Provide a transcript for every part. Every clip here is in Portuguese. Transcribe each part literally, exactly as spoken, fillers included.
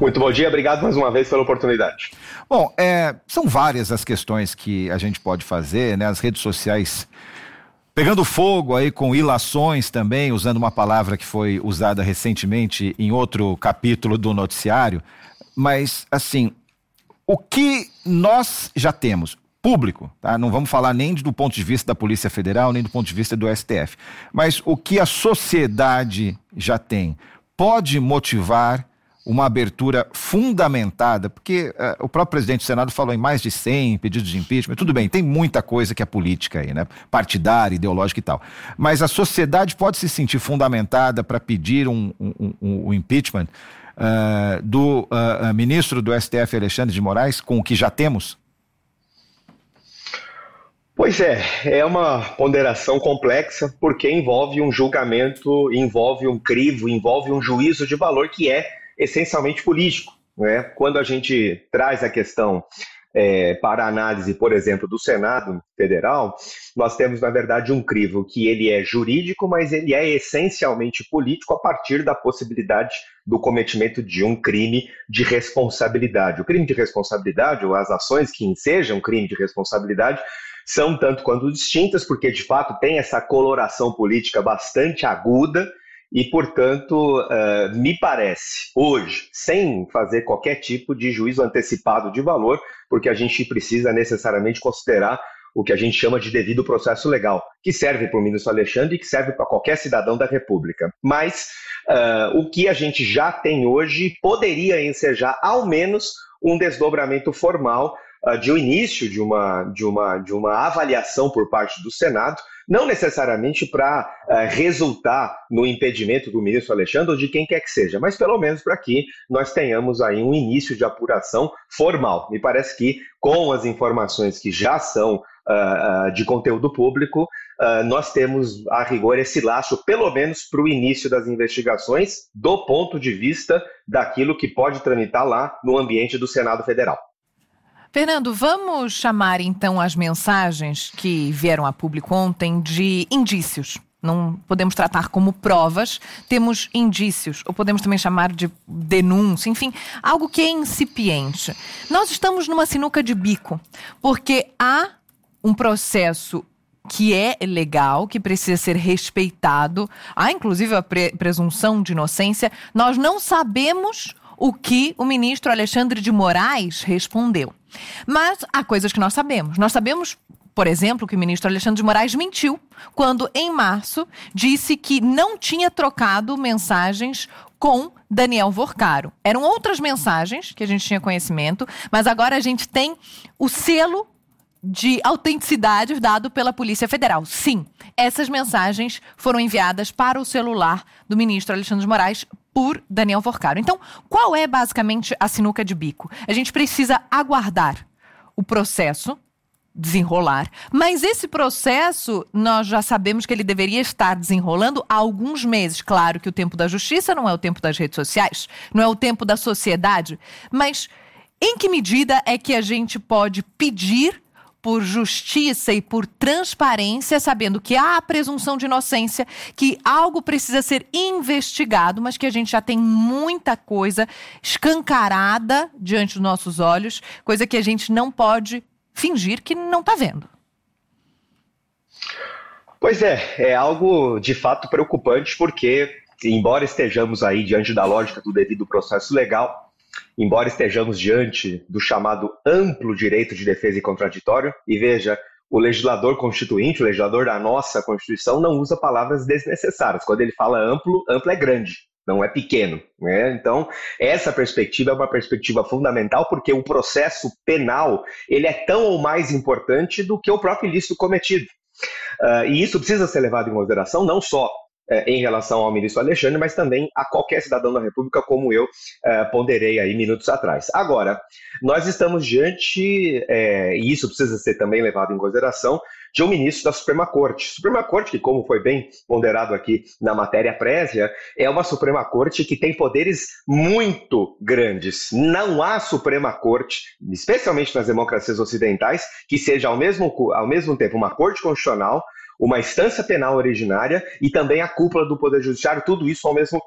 Muito bom dia, obrigado mais uma vez pela oportunidade. Bom, é, são várias as questões que a gente pode fazer, né? As redes sociais pegando fogo aí com ilações também, usando uma palavra que foi usada recentemente em outro capítulo do noticiário. Mas, assim, o que nós já temos, público, tá? Não vamos falar nem do ponto de vista da Polícia Federal, nem do ponto de vista do S T F, mas o que a sociedade já tem, pode motivar uma abertura fundamentada, porque uh, o próprio presidente do Senado falou em mais de cem pedidos de impeachment, tudo bem, tem muita coisa que é política aí, né? Partidária, ideológica e tal, mas a sociedade pode se sentir fundamentada para pedir um, um, um, um impeachment uh, do uh, ministro do S T F, Alexandre de Moraes, com o que já temos? Pois é, é uma ponderação complexa, porque envolve um julgamento, envolve um crivo, envolve um juízo de valor que é essencialmente político, né? Quando a gente traz a questão é, para análise, por exemplo, do Senado Federal, nós temos, na verdade, um crivo que ele é jurídico, mas ele é essencialmente político a partir da possibilidade do cometimento de um crime de responsabilidade. O crime de responsabilidade, ou as ações que ensejam um crime de responsabilidade, são tanto quanto distintas, porque de fato tem essa coloração política bastante aguda e, portanto, uh, me parece, hoje, sem fazer qualquer tipo de juízo antecipado de valor, porque a gente precisa necessariamente considerar o que a gente chama de devido processo legal, que serve para o ministro Alexandre e que serve para qualquer cidadão da República. Mas uh, o que a gente já tem hoje poderia ensejar, ao menos, um desdobramento formal de um início de uma, de, uma, de uma avaliação por parte do Senado, não necessariamente para uh, resultar no impedimento do ministro Alexandre ou de quem quer que seja, mas pelo menos para que nós tenhamos aí um início de apuração formal. Me parece que com as informações que já são uh, uh, de conteúdo público, uh, nós temos a rigor esse laço, pelo menos para o início das investigações, do ponto de vista daquilo que pode tramitar lá no ambiente do Senado Federal. Fernando, vamos chamar então as mensagens que vieram a público ontem de indícios. Não podemos tratar como provas, temos indícios, ou podemos também chamar de denúncia, enfim, algo que é incipiente. Nós estamos numa sinuca de bico, porque há um processo que é legal, que precisa ser respeitado, há inclusive a pre- presunção de inocência. Nós não sabemos o que o ministro Alexandre de Moraes respondeu. Mas há coisas que nós sabemos. Nós sabemos, por exemplo, que o ministro Alexandre de Moraes mentiu quando, em março, disse que não tinha trocado mensagens com Daniel Vorcaro. Eram outras mensagens que a gente tinha conhecimento, mas agora a gente tem o selo de autenticidade dado pela Polícia Federal. Sim, essas mensagens foram enviadas para o celular do ministro Alexandre de Moraes por Daniel Vorcaro. Então, qual é basicamente a sinuca de bico? A gente precisa aguardar o processo desenrolar, mas esse processo nós já sabemos que ele deveria estar desenrolando há alguns meses. Claro que o tempo da justiça não é o tempo das redes sociais, não é o tempo da sociedade, mas em que medida é que a gente pode pedir por justiça e por transparência, sabendo que há a presunção de inocência, que algo precisa ser investigado, mas que a gente já tem muita coisa escancarada diante dos nossos olhos, coisa que a gente não pode fingir que não está vendo. Pois é, é algo de fato preocupante, porque, embora estejamos aí diante da lógica do devido processo legal, embora estejamos diante do chamado amplo direito de defesa e contraditório, e veja, o legislador constituinte, o legislador da nossa Constituição, não usa palavras desnecessárias. Quando ele fala amplo, amplo é grande, não é pequeno, né? Então, essa perspectiva é uma perspectiva fundamental, porque o processo penal ele é tão ou mais importante do que o próprio ilícito cometido. Uh, e isso precisa ser levado em consideração, não só em relação ao ministro Alexandre, mas também a qualquer cidadão da República, como eu eh, ponderei aí minutos atrás. Agora, nós estamos diante, eh, e isso precisa ser também levado em consideração, de um ministro da Suprema Corte. Suprema Corte, que como foi bem ponderado aqui na matéria prévia, é uma Suprema Corte que tem poderes muito grandes. Não há Suprema Corte, especialmente nas democracias ocidentais, que seja ao mesmo, ao mesmo tempo uma Corte Constitucional, uma instância penal originária e também a cúpula do Poder Judiciário, tudo isso ao mesmo tempo.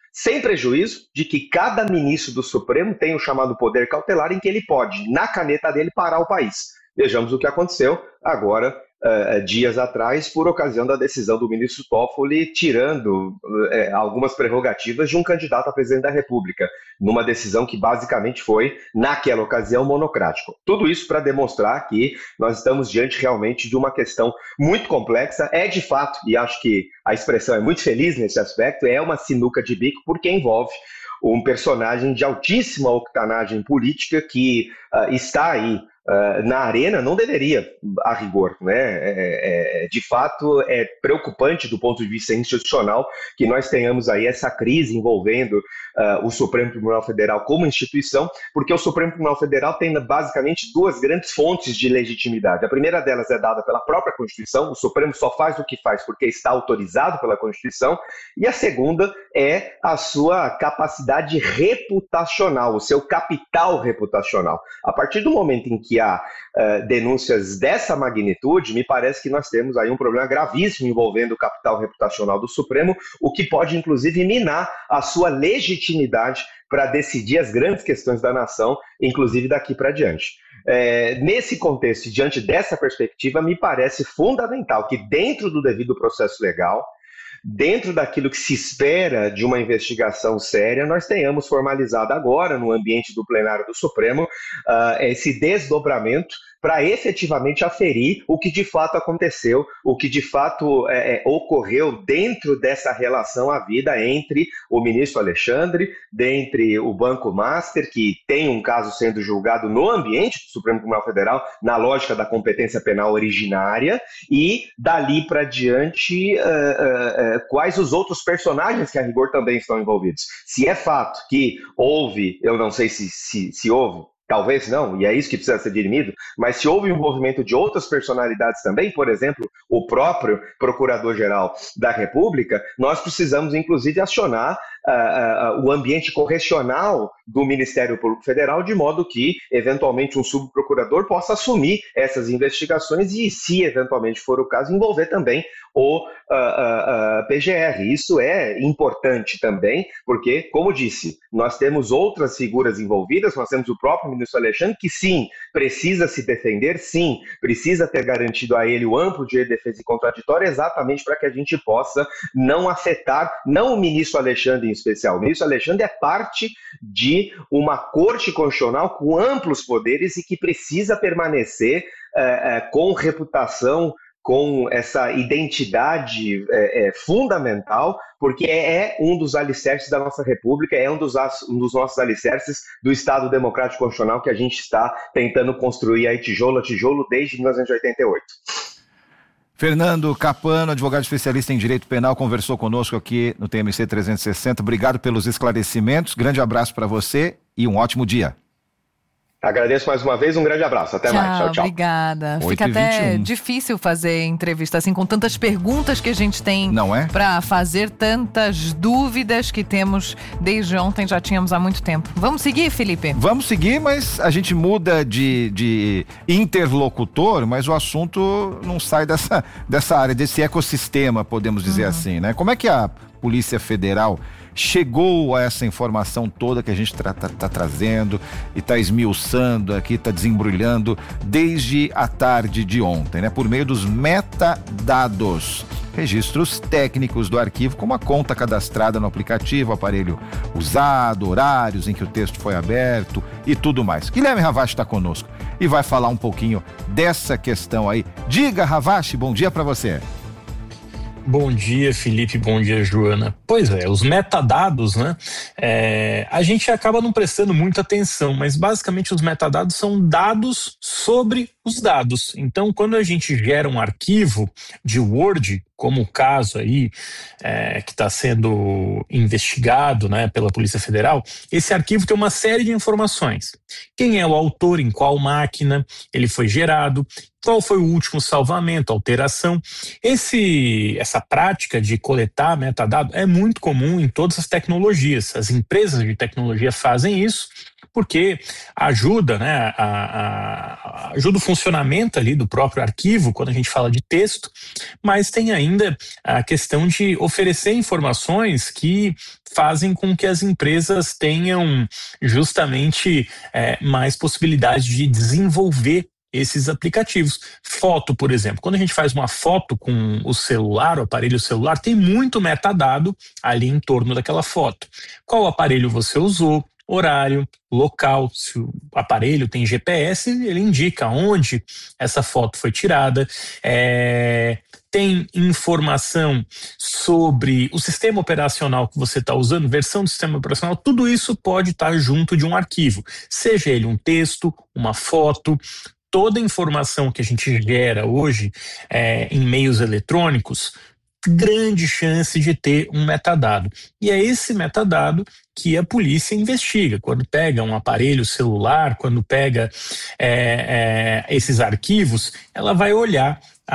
sem prejuízo de que cada ministro do Supremo tem o chamado poder cautelar em que ele pode, na caneta dele, parar o país. Vejamos o que aconteceu agora, uh, dias atrás, por ocasião da decisão do ministro Toffoli, tirando uh, algumas prerrogativas de um candidato a presidente da República, numa decisão que basicamente foi, naquela ocasião, monocrática. Tudo isso para demonstrar que nós estamos diante realmente de uma questão muito complexa. É de fato, e acho que a expressão é muito feliz nesse aspecto, é uma sinuca de bico, porque envolve um personagem de altíssima octanagem política que uh, está aí Uh, na arena, não deveria, a rigor, né? É, é, de fato, é preocupante do ponto de vista institucional que nós tenhamos aí essa crise envolvendo uh, o Supremo Tribunal Federal como instituição, porque o Supremo Tribunal Federal tem basicamente duas grandes fontes de legitimidade. A primeira delas é dada pela própria Constituição, o Supremo só faz o que faz porque está autorizado pela Constituição, e a segunda é a sua capacidade reputacional, o seu capital reputacional. A partir do momento em que há uh, denúncias dessa magnitude, me parece que nós temos aí um problema gravíssimo envolvendo o capital reputacional do Supremo, o que pode inclusive minar a sua legitimidade para decidir as grandes questões da nação, inclusive daqui para diante. É, nesse contexto, diante dessa perspectiva, me parece fundamental que dentro do devido processo legal, dentro daquilo que se espera de uma investigação séria, nós tenhamos formalizado agora, no ambiente do plenário do Supremo, uh, esse desdobramento para efetivamente aferir o que de fato aconteceu, o que de fato é, ocorreu dentro dessa relação havida entre o ministro Alexandre, dentre o Banco Master, que tem um caso sendo julgado no ambiente do Supremo Tribunal Federal, na lógica da competência penal originária, e dali para diante, uh, uh, uh, quais os outros personagens que a rigor também estão envolvidos. Se é fato que houve, eu não sei se, se, se houve, talvez não, e é isso que precisa ser dirimido, mas se houve um envolvimento de outras personalidades também, por exemplo, o próprio Procurador-Geral da República, nós precisamos, inclusive, acionar uh, uh, o ambiente correcional do Ministério Público Federal, de modo que, eventualmente, um subprocurador possa assumir essas investigações e, se eventualmente for o caso, envolver também o uh, uh, uh, P G R. Isso é importante também, porque, como disse, nós temos outras figuras envolvidas, nós temos o próprio ministro Alexandre, que sim, precisa se defender, sim, precisa ter garantido a ele o amplo direito de defesa e contraditório, exatamente para que a gente possa não afetar, não o ministro Alexandre em especial. O ministro Alexandre é parte de uma corte constitucional com amplos poderes e que precisa permanecer é, é, com reputação, com essa identidade é, é, fundamental, porque é um dos alicerces da nossa República, é um dos, um dos nossos alicerces do Estado Democrático Constitucional que a gente está tentando construir aí tijolo a tijolo desde mil novecentos e oitenta e oito. Fernando Capano, advogado especialista em direito penal, conversou conosco aqui no T M C trezentos e sessenta. Obrigado pelos esclarecimentos, grande abraço para você e um ótimo dia. Agradeço mais uma vez, um grande abraço. Até tchau, mais. Tchau, tchau. Obrigada. Fica até difícil fazer entrevista assim, com tantas perguntas que a gente tem Não é? para fazer, tantas dúvidas que temos desde ontem, já tínhamos há muito tempo. Vamos seguir, Felipe? Vamos seguir, mas a gente muda de, de interlocutor, mas o assunto não sai dessa, dessa área, desse ecossistema, podemos dizer uhum. assim, né? Como é que a Polícia Federal chegou a essa informação toda que a gente está tá, tá trazendo e está esmiuçando aqui, está desembrulhando desde a tarde de ontem, né? Por meio dos metadados, registros técnicos do arquivo, como a conta cadastrada no aplicativo, aparelho usado, horários em que o texto foi aberto e tudo mais. Guilherme Ravache está conosco e vai falar um pouquinho dessa questão aí. Diga, Ravache, bom dia para você. Bom dia, Felipe, bom dia, Joana. Pois é, os metadados, né? É, a gente acaba não prestando muita atenção, mas basicamente os metadados são dados sobre os dados. Então, quando a gente gera um arquivo de Word, como o caso aí é, que está sendo investigado, né, pela Polícia Federal, esse arquivo tem uma série de informações. Quem é o autor, em qual máquina ele foi gerado, qual foi o último salvamento, alteração. Esse, essa prática de coletar metadado é muito comum em todas as tecnologias. As empresas de tecnologia fazem isso porque ajuda, né, a, a, ajuda o funcionamento ali do próprio arquivo, quando a gente fala de texto, mas tem ainda a questão de oferecer informações que fazem com que as empresas tenham justamente é, mais possibilidade de desenvolver esses aplicativos. Foto, por exemplo. Quando a gente faz uma foto com o celular, o aparelho celular, tem muito metadado ali em torno daquela foto. Qual aparelho você usou, horário, local, se o aparelho tem G P S, ele indica onde essa foto foi tirada, é... tem informação sobre o sistema operacional que você está usando, versão do sistema operacional, tudo isso pode estar junto de um arquivo, seja ele um texto, uma foto. Toda a informação que a gente gera hoje é, em meios eletrônicos, grande chance de ter um metadado. E é esse metadado que a polícia investiga. Quando pega um aparelho celular, quando pega é, é, esses arquivos, ela vai olhar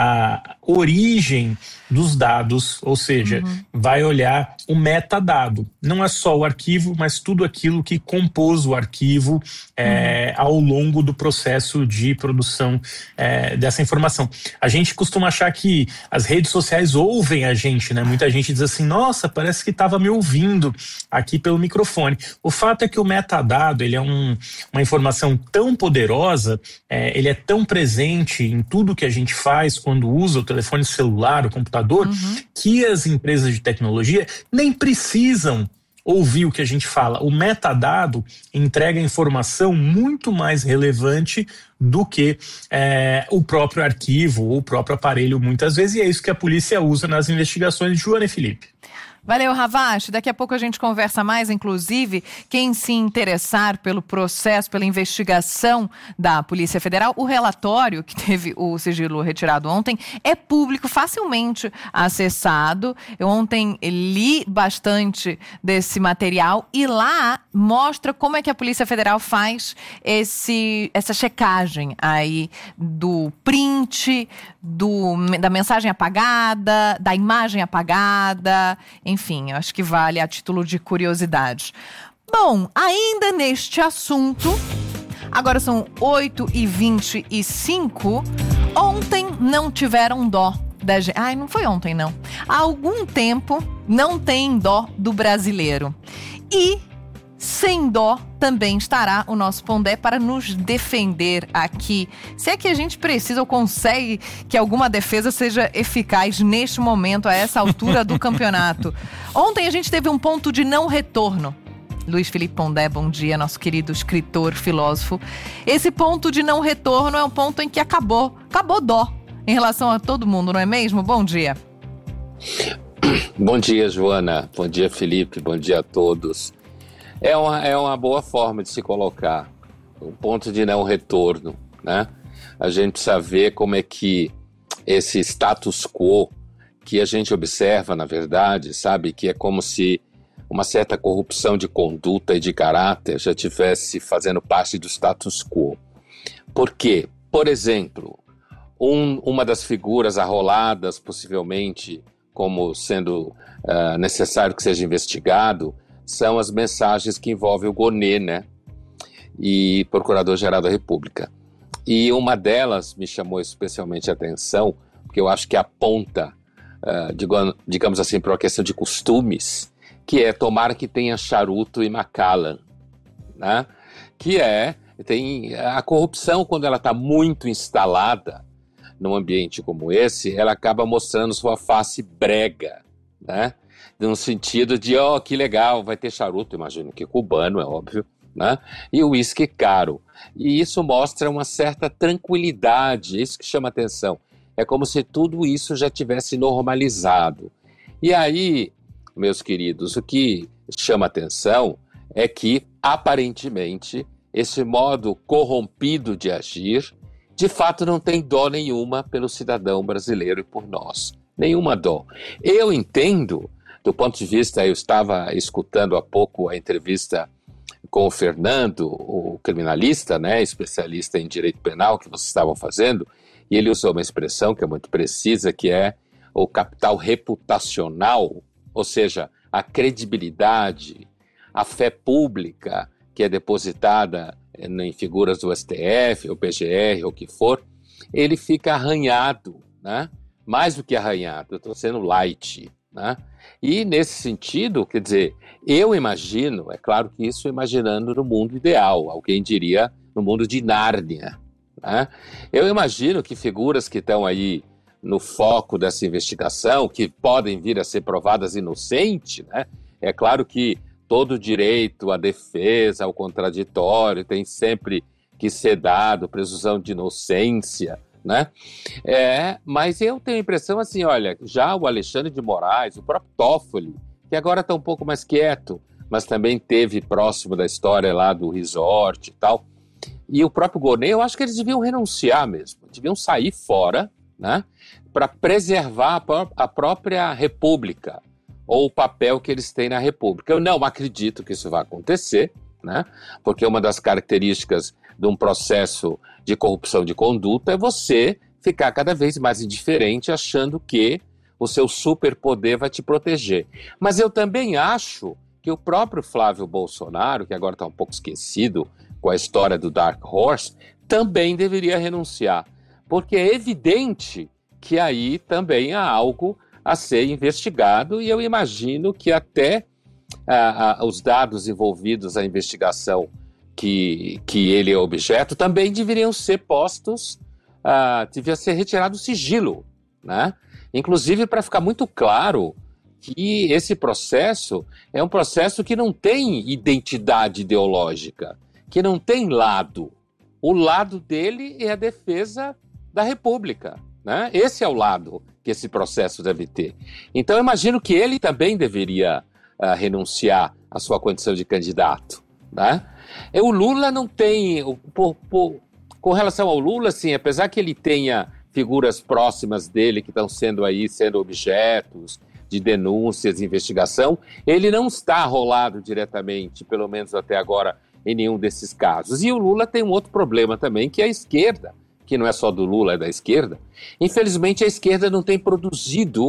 a origem dos dados, ou seja, uhum. vai olhar o metadado. Não é só o arquivo, mas tudo aquilo que compôs o arquivo é, uhum. ao longo do processo de produção é, dessa informação. A gente costuma achar que as redes sociais ouvem a gente, né? Muita gente diz assim, nossa, parece que estava me ouvindo aqui pelo microfone. O fato é que o metadado, ele é um, uma informação tão poderosa, é, ele é tão presente em tudo que a gente faz quando usa o telefone celular, o computador, uhum. que as empresas de tecnologia nem precisam ouvir o que a gente fala. O metadado entrega informação muito mais relevante do que é, o próprio arquivo ou o próprio aparelho, muitas vezes, e é isso que a polícia usa nas investigações de Joana e Felipe. Valeu, Ravache. Daqui a pouco a gente conversa mais, inclusive, quem se interessar pelo processo, pela investigação da Polícia Federal, o relatório que teve o sigilo retirado ontem é público, facilmente acessado. Eu ontem li bastante desse material e lá mostra como é que a Polícia Federal faz esse, essa checagem aí do print, do, da mensagem apagada, da imagem apagada. Enfim, eu acho que vale a título de curiosidade. Bom, ainda neste assunto, agora são oito e vinte e cinco, ontem não tiveram dó da gente. Ai, não foi ontem, não. Há algum tempo não tem dó do brasileiro. E sem dó também estará o nosso Pondé para nos defender aqui. Se é que a gente precisa ou consegue que alguma defesa seja eficaz neste momento, a essa altura do campeonato. Ontem a gente teve um ponto de não retorno. Luiz Felipe Pondé, bom dia, nosso querido escritor, filósofo. Esse ponto de não retorno é um ponto em que acabou, acabou dó em relação a todo mundo, não é mesmo? Bom dia. Bom dia, Joana. Bom dia, Felipe. Bom dia a todos. É uma, é uma boa forma de se colocar, um ponto de não retorno, né? A gente precisa ver como é que esse status quo que a gente observa, na verdade, sabe, que é como se uma certa corrupção de conduta e de caráter já estivesse fazendo parte do status quo. Por quê? Por exemplo, um, uma das figuras arroladas, possivelmente, como sendo uh, necessário que seja investigado, são as mensagens que envolvem o Gonê, né? E Procurador-Geral da República. E uma delas me chamou especialmente a atenção, porque eu acho que aponta, uh, digamos assim, para uma questão de costumes, que é tomara que tenha charuto e Macallan, né? Que é, tem a corrupção, quando ela está muito instalada num ambiente como esse, ela acaba mostrando sua face brega, né? No sentido de, ó, oh, que legal, vai ter charuto, imagino que cubano, é óbvio, né? E o uísque caro. E isso mostra uma certa tranquilidade, isso que chama atenção. É como se tudo isso já tivesse normalizado. E aí, meus queridos, o que chama atenção é que, aparentemente, esse modo corrompido de agir, de fato não tem dó nenhuma pelo cidadão brasileiro e por nós. Nenhuma dó. Eu entendo, do ponto de vista, eu estava escutando há pouco a entrevista com o Fernando, o criminalista, né, especialista em direito penal que vocês estavam fazendo, e ele usou uma expressão que é muito precisa, que é o capital reputacional, ou seja, a credibilidade, a fé pública que é depositada em figuras do S T F, ou P G R, ou o que for, ele fica arranhado, né? Mais do que arranhado, eu estou sendo light, né? E nesse sentido, quer dizer, eu imagino, é claro que isso imaginando no mundo ideal, alguém diria no mundo de Nárnia, né? Eu imagino que figuras que estão aí no foco dessa investigação, que podem vir a ser provadas inocentes, né? É claro que todo direito à defesa, ao contraditório, tem sempre que ser dado, presunção de inocência, né? É, mas eu tenho a impressão assim, olha, já o Alexandre de Moraes, o próprio Toffoli, que agora está um pouco mais quieto, mas também teve próximo da história lá do resort e tal, e o próprio Gonê, eu acho que eles deviam renunciar mesmo, deviam sair fora, né? Para preservar a, pró- a própria República, ou o papel que eles têm na República. Eu não acredito que isso vai acontecer, né? Porque uma das características de um processo de corrupção de conduta é você ficar cada vez mais indiferente, achando que o seu superpoder vai te proteger. Mas eu também acho que o próprio Flávio Bolsonaro, que agora está um pouco esquecido com a história do Dark Horse, também deveria renunciar, porque é evidente que aí também há algo a ser investigado, e eu imagino que até ah, ah, os dados envolvidos na investigação que, que ele é objeto também deveriam ser postos, ah, devia ser retirado o sigilo, né? Inclusive para ficar muito claro que esse processo é um processo que não tem identidade ideológica, que não tem lado. O lado dele é a defesa da República, né? Esse é o lado que esse processo deve ter. Então, eu imagino que ele também deveria uh, renunciar à sua condição de candidato, né? E o Lula não tem... Por, por, com relação ao Lula, assim, apesar que ele tenha figuras próximas dele que estão sendo aí, sendo objetos de denúncias, de investigação, ele não está rolado diretamente, pelo menos até agora, em nenhum desses casos. E o Lula tem um outro problema também, que é a esquerda, que não é só do Lula, é da esquerda. Infelizmente, a esquerda não tem produzido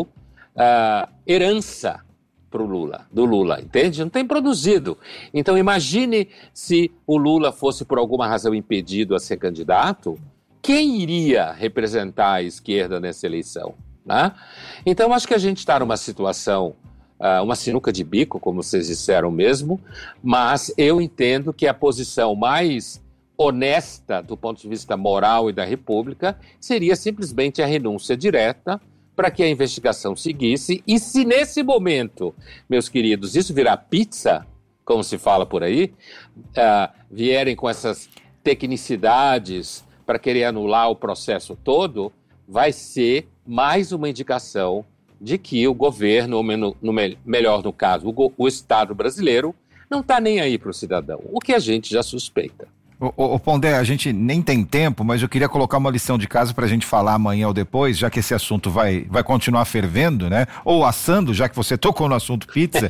uh, herança pro Lula, do Lula, entende? Não tem produzido. Então, imagine se o Lula fosse, por alguma razão, impedido a ser candidato, quem iria representar a esquerda nessa eleição, né? Então, acho que a gente está numa situação, uh, uma sinuca de bico, como vocês disseram mesmo, mas eu entendo que a posição mais honesta do ponto de vista moral e da República seria simplesmente a renúncia direta para que a investigação seguisse. E se nesse momento, meus queridos, isso virar pizza, como se fala por aí, uh, vierem com essas tecnicidades para querer anular o processo todo, vai ser mais uma indicação de que o governo, ou no, no, melhor no caso, o, o Estado brasileiro, não está nem aí para o cidadão, o que a gente já suspeita. Ô, ô, ô Pondé, a gente nem tem tempo, mas eu queria colocar uma lição de casa para a gente falar amanhã ou depois, já que esse assunto vai, vai continuar fervendo, né? Ou assando, já que você tocou no assunto pizza,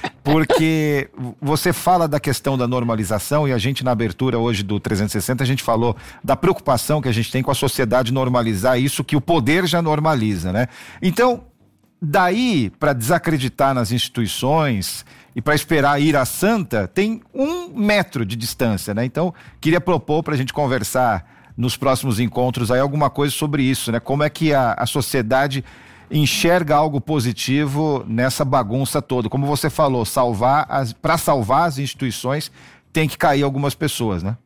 porque você fala da questão da normalização, e a gente na abertura hoje do trezentos e sessenta, a gente falou da preocupação que a gente tem com a sociedade normalizar isso que o poder já normaliza, né? Então, daí para desacreditar nas instituições e para esperar ir à santa, tem um metro de distância, né? Então, queria propor para a gente conversar nos próximos encontros aí alguma coisa sobre isso, né? Como é que a, a sociedade enxerga algo positivo nessa bagunça toda? Como você falou, salvar as, para salvar as instituições tem que cair algumas pessoas, né?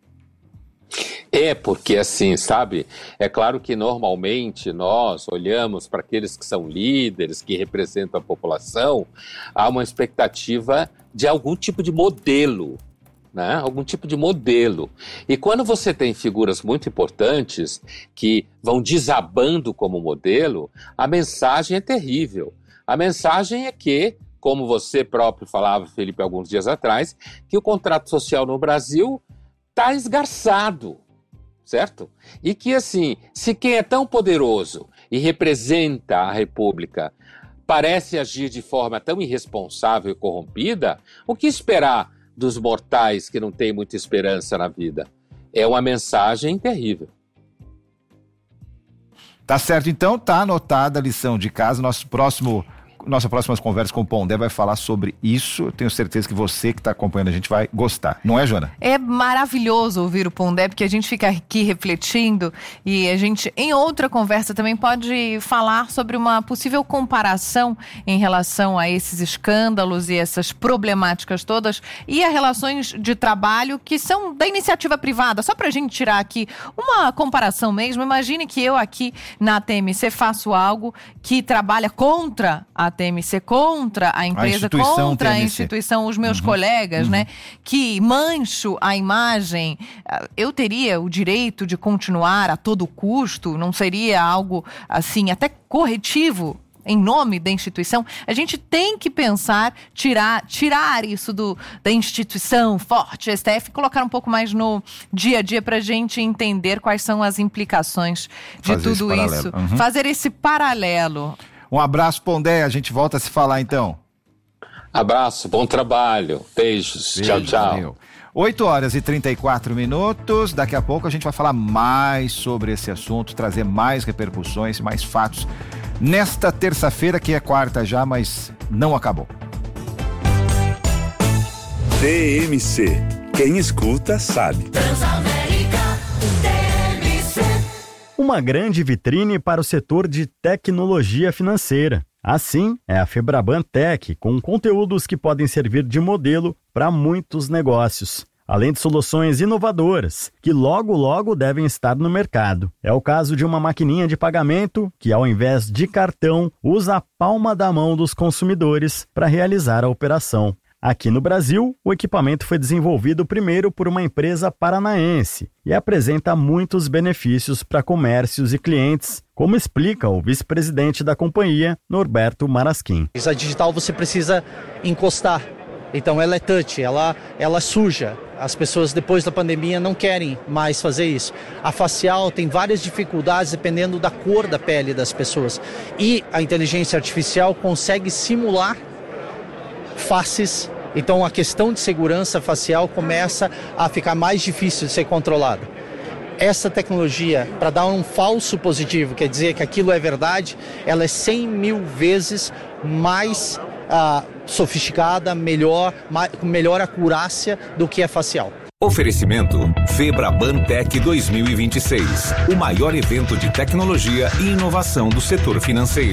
É, porque assim, sabe, é claro que normalmente nós olhamos para aqueles que são líderes, que representam a população, há uma expectativa de algum tipo de modelo, né? Algum tipo de modelo. E quando você tem figuras muito importantes que vão desabando como modelo, a mensagem é terrível. A mensagem é que, como você próprio falava, Felipe, alguns dias atrás, que o contrato social no Brasil está esgarçado, certo? E que, assim, se quem é tão poderoso e representa a República parece agir de forma tão irresponsável e corrompida, o que esperar dos mortais que não têm muita esperança na vida? É uma mensagem terrível. Tá certo, então, tá anotada a lição de casa. Nosso próximo nossa próxima conversa com o Pondé vai falar sobre isso. Eu tenho certeza que você que está acompanhando a gente vai gostar. Não é, Joana? É maravilhoso ouvir o Pondé, porque a gente fica aqui refletindo e a gente, em outra conversa, também pode falar sobre uma possível comparação em relação a esses escândalos e essas problemáticas todas e as relações de trabalho que são da iniciativa privada. Só para a gente tirar aqui uma comparação mesmo, imagine que eu aqui na T M C faço algo que trabalha contra a T M C, contra a empresa, a contra T M C. a instituição, os meus uhum. colegas, uhum. né? Que mancho a imagem. Eu teria o direito de continuar a todo custo? Não seria algo assim, até corretivo? Em nome da instituição, a gente tem que pensar, tirar, tirar isso do, da instituição forte, S T F, e colocar um pouco mais no dia a dia para a gente entender quais são as implicações de Fazer tudo isso. Uhum. Fazer esse paralelo. Um abraço, Pondé, a gente volta a se falar então. Abraço, bom trabalho, beijos, Beijo, tchau, tchau. Valeu. oito horas e trinta e quatro minutos, daqui a pouco a gente vai falar mais sobre esse assunto, trazer mais repercussões, mais fatos, nesta terça-feira, que é quarta já, mas não acabou. T M C, quem escuta sabe. Transamérica, T M C. Uma grande vitrine para o setor de tecnologia financeira. Assim, é a Febraban Tech, com conteúdos que podem servir de modelo para muitos negócios, além de soluções inovadoras, que logo logo devem estar no mercado. É o caso de uma maquininha de pagamento que, ao invés de cartão, usa a palma da mão dos consumidores para realizar a operação. Aqui no Brasil, o equipamento foi desenvolvido primeiro por uma empresa paranaense e apresenta muitos benefícios para comércios e clientes, como explica o vice-presidente da companhia, Norberto Marasquim. A digital você precisa encostar, então ela é touch, ela, ela suja. As pessoas depois da pandemia não querem mais fazer isso. A facial tem várias dificuldades dependendo da cor da pele das pessoas. E a inteligência artificial consegue simular faces, então a questão de segurança facial começa a ficar mais difícil de ser controlada. Essa tecnologia, para dar um falso positivo, quer dizer que aquilo é verdade, ela é cem mil vezes mais ah, sofisticada, melhor, mais, com melhor acurácia do que a facial. Oferecimento Febraban Tech dois mil e vinte e seis, o maior evento de tecnologia e inovação do setor financeiro.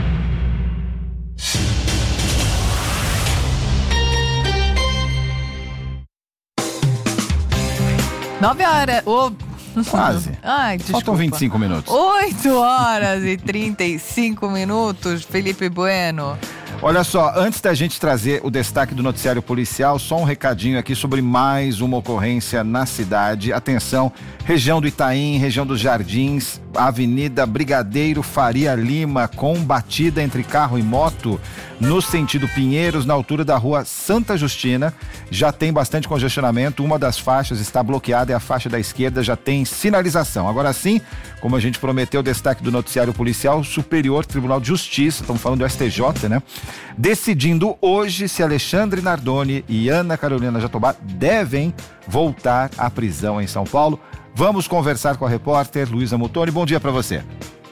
Nove horas. Oh. Quase. Ai, desculpa. Faltam vinte e cinco minutos. Oito horas e trinta e cinco minutos, Felipe Bueno. Olha só, antes da gente trazer o destaque do noticiário policial, só um recadinho aqui sobre mais uma ocorrência na cidade. Atenção, região do Itaim, região dos Jardins, Avenida Brigadeiro Faria Lima, com batida entre carro e moto no sentido Pinheiros, na altura da rua Santa Justina. Já tem bastante congestionamento, uma das faixas está bloqueada e a faixa da esquerda já tem sinalização. Agora sim, como a gente prometeu, o destaque do noticiário policial, o Superior Tribunal de Justiça, estamos falando do S T J, né? Decidindo hoje se Alexandre Nardoni e Ana Carolina Jatobá devem voltar à prisão em São Paulo. Vamos conversar com a repórter Luísa Mutoni. Bom dia para você.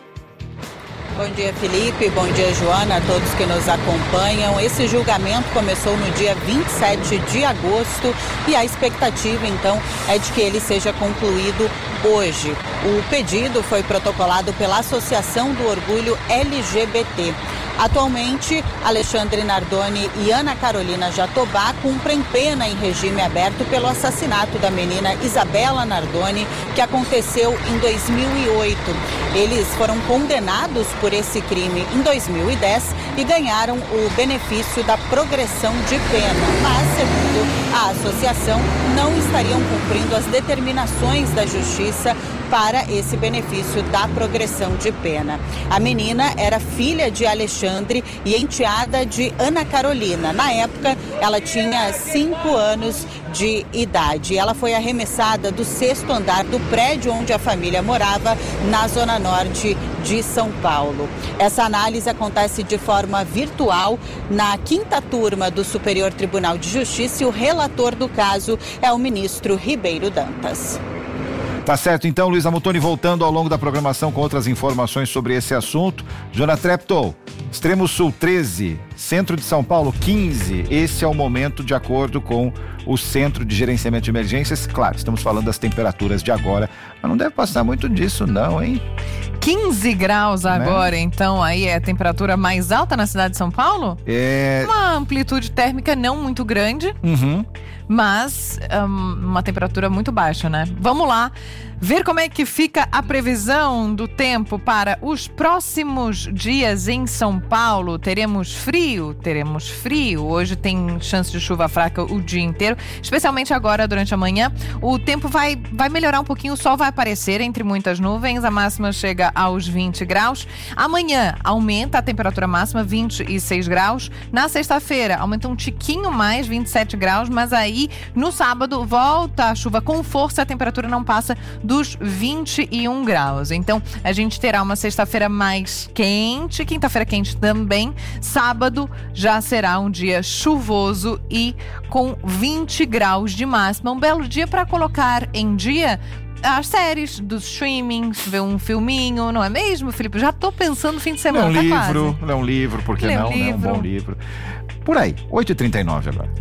Bom dia, Felipe. Bom dia, Joana, a todos que nos acompanham. Esse julgamento começou no dia vinte e sete de agosto e a expectativa, então, é de que ele seja concluído hoje. O pedido foi protocolado pela Associação do Orgulho L G B T. Atualmente, Alexandre Nardoni e Ana Carolina Jatobá cumprem pena em regime aberto pelo assassinato da menina Isabela Nardoni, que aconteceu em dois mil e oito. Eles foram condenados por esse crime em dois mil e dez e ganharam o benefício da progressão de pena. Mas, segundo a associação, não estariam cumprindo as determinações da Justiça para esse benefício da progressão de pena. A menina era filha de Alexandre e enteada de Ana Carolina. Na época, ela tinha cinco anos de idade. Ela foi arremessada do sexto andar do prédio onde a família morava, na zona norte de São Paulo. Essa análise acontece de forma virtual na quinta turma do Superior Tribunal de Justiça e o relator do caso é o ministro Ribeiro Dantas. Tá certo, então, Luísa Mutoni, voltando ao longo da programação com outras informações sobre esse assunto. Joana Treptow, Extremo Sul treze, Centro de São Paulo quinze. Esse é o momento de acordo com o Centro de Gerenciamento de Emergências. Claro, estamos falando das temperaturas de agora, mas não deve passar muito disso não, hein? quinze graus agora, né? Então aí é a temperatura mais alta na cidade de São Paulo? É... Uma amplitude térmica não muito grande, uhum. mas um, uma temperatura muito baixa, né? Vamos lá ver como é que fica a previsão do tempo para os próximos dias em São Paulo. Teremos frio? Teremos frio. Hoje tem chance de chuva fraca o dia inteiro, especialmente agora durante a manhã. O tempo vai, vai melhorar um pouquinho, o sol vai aparecer entre muitas nuvens, a máxima chega aos vinte graus. Amanhã aumenta a temperatura máxima, vinte e seis graus. Na sexta-feira aumenta um tiquinho mais, vinte e sete graus, mas aí no sábado volta a chuva com força, a temperatura não passa dos vinte e um graus. Então a gente terá uma sexta-feira mais quente, quinta-feira quente também, sábado já será um dia chuvoso e com vinte graus de máxima. Um belo dia para colocar em dia as séries dos streamings, ver um filminho, não é mesmo, Felipe? Já tô pensando no fim de semana. Lê um tá livro, quase. lê um livro, por que lê não, um né? Um bom livro. Por aí, oito e trinta e nove agora.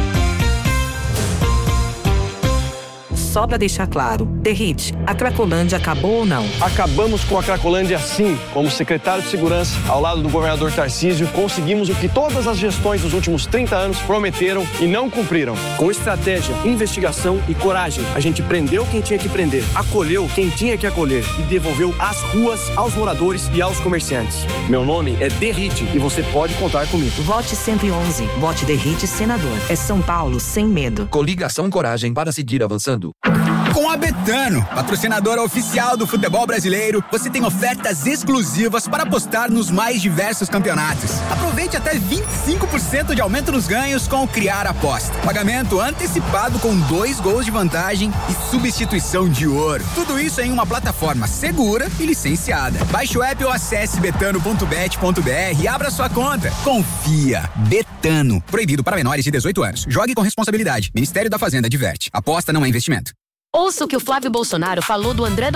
Só para deixar claro, Derrite, a Cracolândia acabou ou não? Acabamos com a Cracolândia sim. Como secretário de Segurança, ao lado do governador Tarcísio, conseguimos o que todas as gestões dos últimos trinta anos prometeram e não cumpriram. Com estratégia, investigação e coragem, a gente prendeu quem tinha que prender, acolheu quem tinha que acolher e devolveu as ruas aos moradores e aos comerciantes. Meu nome é Derrite e você pode contar comigo. Vote cento e onze. Vote Derrite Senador. É São Paulo sem medo. Coligação Coragem para seguir avançando. Com a Betano, patrocinadora oficial do futebol brasileiro, você tem ofertas exclusivas para apostar nos mais diversos campeonatos. Aproveite até vinte e cinco por cento de aumento nos ganhos com o Criar Aposta. Pagamento antecipado com dois gols de vantagem e substituição de ouro. Tudo isso em uma plataforma segura e licenciada. Baixe o app ou acesse betano ponto bet ponto br e abra sua conta. Confia. Betano. Proibido para menores de dezoito anos. Jogue com responsabilidade. Ministério da Fazenda adverte. Aposta não é investimento. Ouça o que o Flávio Bolsonaro falou do André